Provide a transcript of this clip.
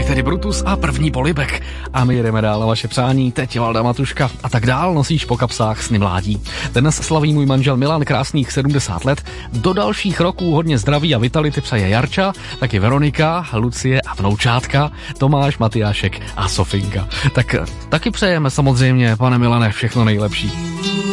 tedy Brutus a první polibek. A my jdeme dál na vaše přání, teď Valda Matuška a tak dál nosíš po kapsách sny mládí. Dnes slaví můj manžel Milan krásných 70 let. Do dalších roků hodně zdraví a vitality přeje Jarča, taky Veronika, Lucie a vnoučátka, Tomáš, Matyášek a Sofinka. Tak taky přejeme samozřejmě, pane Milane, všechno nejlepší.